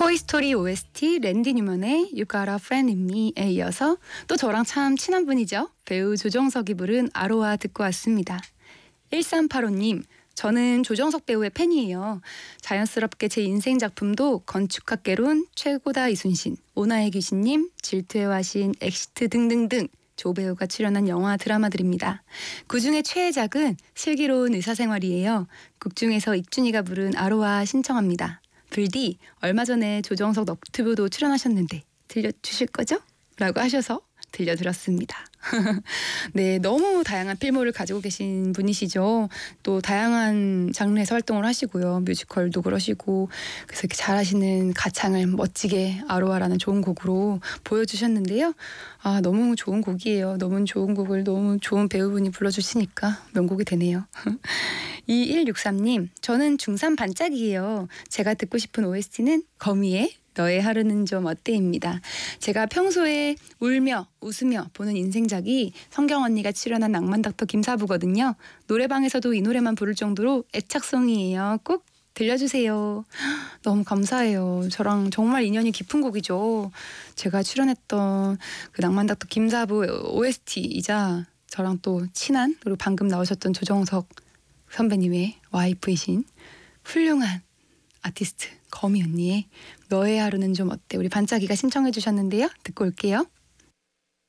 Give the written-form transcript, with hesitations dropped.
토이스토리 OST 랜디 뉴먼의 You Got a Friend in Me에 이어서 또 저랑 참 친한 분이죠. 배우 조정석이 부른 아로하 듣고 왔습니다. 1385님, 저는 조정석 배우의 팬이에요. 자연스럽게 제 인생 작품도 건축학개론, 최고다 이순신, 오나의 귀신님, 질투의 화신, 엑시트 등등등 조 배우가 출연한 영화 드라마들입니다. 그중에 최애작은 슬기로운 의사생활이에요. 극 중에서 익준이가 부른 아로하 신청합니다. 불디, 얼마 전에 조정석 너튜브도 출연하셨는데 들려주실 거죠? 라고 하셔서 들려드렸습니다. 네, 너무 다양한 필모를 가지고 계신 분이시죠. 또 다양한 장르에서 활동을 하시고요. 뮤지컬도 그러시고 그래서 이렇게 잘하시는 가창을 멋지게 아로하라는 좋은 곡으로 보여주셨는데요. 아, 너무 좋은 곡이에요. 너무 좋은 곡을 너무 좋은 배우분이 불러주시니까 명곡이 되네요. 2163님, 저는 중3 반짝이에요. 제가 듣고 싶은 OST는 거미의 너의 하루는 좀 어때입니다. 제가 평소에 울며 웃으며 보는 인생작이 성경 언니가 출연한 낭만 닥터 김사부거든요. 노래방에서도 이 노래만 부를 정도로 애착송이에요. 꼭 들려주세요. 너무 감사해요. 저랑 정말 인연이 깊은 곡이죠. 제가 출연했던 그 낭만 닥터 김사부 OST이자 저랑 또 친한, 그리고 방금 나오셨던 조정석 선배님의 와이프이신 훌륭한 아티스트 거미 언니의 너의 하루는 좀 어때? 우리 반짝이가 신청해 주셨는데요. 듣고 올게요.